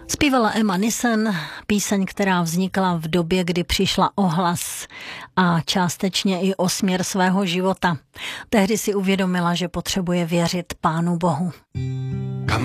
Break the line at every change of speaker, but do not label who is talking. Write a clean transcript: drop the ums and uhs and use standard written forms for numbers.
Zpívala Emma Nissen, píseň, která vznikla v době, kdy přišla o hlas a částečně i o směr svého života. Tehdy si uvědomila, že potřebuje věřit Pánu Bohu.